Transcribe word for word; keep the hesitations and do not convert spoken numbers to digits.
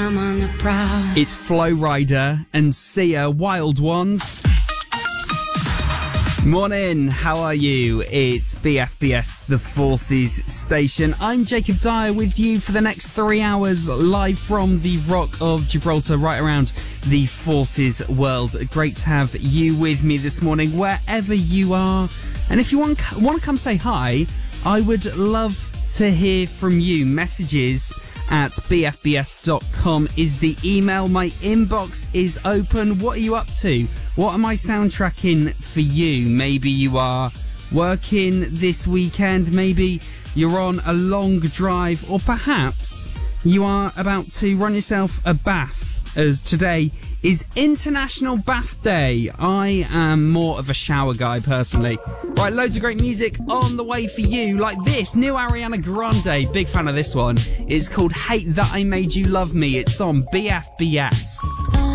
I'm on the prowl. It's Flow Rider and Sia, Wild Ones. Morning, how are you? It's B F B S, the Forces station. I'm Jacob Dyer with you for the next three hours, live from the Rock of Gibraltar, right around the Forces world. Great to have you with me this morning, wherever you are. And if you want, want to come say hi, I would love to hear from you. Messages at b f b s dot com is the email. My inbox is open. What are you up to? What am I soundtracking for you? Maybe you are working this weekend. Maybe you're on a long drive. Or perhaps you are about to run yourself a bath, as today is International Bath Day. I am more of a shower guy, personally. Right, loads of great music on the way for you, like this, new Ariana Grande. Big fan of this one. It's called Hate That I Made You Love Me. It's on B F B S.